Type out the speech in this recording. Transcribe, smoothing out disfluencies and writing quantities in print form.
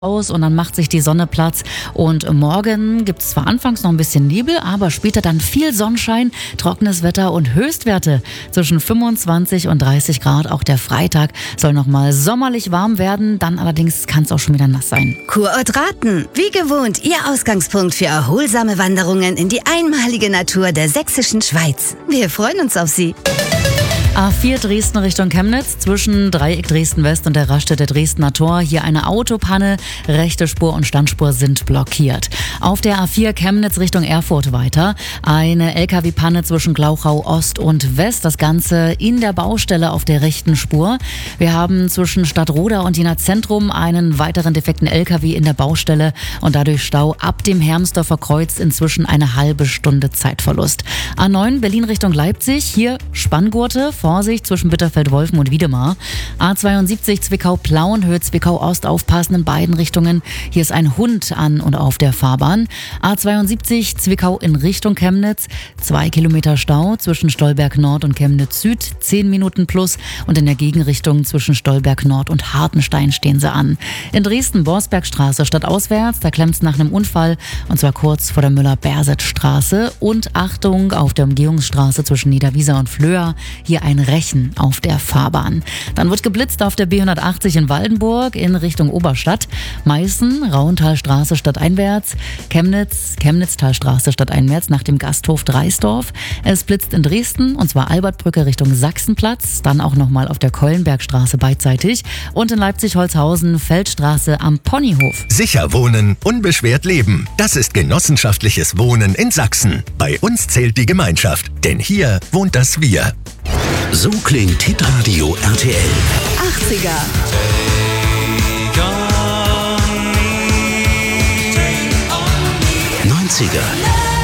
Aus und dann macht sich die Sonne Platz und morgen gibt es zwar anfangs noch ein bisschen Nebel, aber später dann viel Sonnenschein, trockenes Wetter und Höchstwerte zwischen 25 und 30 Grad. Auch der Freitag soll nochmal sommerlich warm werden, dann allerdings kann es auch schon wieder nass sein. Kurort Raten, wie gewohnt, Ihr Ausgangspunkt für erholsame Wanderungen in die einmalige Natur der sächsischen Schweiz. Wir freuen uns auf Sie. A4 Dresden Richtung Chemnitz, zwischen Dreieck Dresden West und der Raststätte Dresdner Tor. Hier eine Autopanne, rechte Spur und Standspur sind blockiert. Auf der A4 Chemnitz Richtung Erfurt weiter. Eine LKW-Panne zwischen Glauchau Ost und West. Das Ganze in der Baustelle auf der rechten Spur. Wir haben zwischen Stadtroda und Jena Zentrum einen weiteren defekten LKW in der Baustelle und dadurch Stau ab dem Hermsdorfer Kreuz, inzwischen eine halbe Stunde Zeitverlust. A9 Berlin Richtung Leipzig, hier Spanngurte. Vorsicht zwischen Bitterfeld-Wolfen und Wiedemar. A72 Zwickau-Plauenhöhe, Zwickau-Ost, aufpassen in beiden Richtungen. Hier ist ein Hund an und auf der Fahrbahn. A72 Zwickau in Richtung Chemnitz. 2 Kilometer Stau zwischen Stolberg Nord und Chemnitz Süd. 10 Minuten plus. Und in der Gegenrichtung zwischen Stolberg Nord und Hartenstein stehen sie an. In Dresden Borsbergstraße stadtauswärts. Da klemmt es nach einem Unfall. Und zwar kurz vor der Müller-Berset-Straße. Und Achtung, auf der Umgehungsstraße zwischen Niederwieser und Flöa. Hier ein Rechen auf der Fahrbahn. Dann wird geblitzt auf der B180 in Waldenburg in Richtung Oberstadt. Meißen, Rauentalstraße stadteinwärts. Chemnitz, Chemnitztalstraße stadteinwärts nach dem Gasthof Dreisdorf. Es blitzt in Dresden und zwar Albertbrücke Richtung Sachsenplatz. Dann auch nochmal auf der Keulenbergstraße beidseitig. Und in Leipzig-Holzhausen, Feldstraße am Ponyhof. Sicher wohnen, unbeschwert leben. Das ist genossenschaftliches Wohnen in Sachsen. Bei uns zählt die Gemeinschaft, denn hier wohnt das Wir. So klingt Hitradio RTL. 80er. 90er.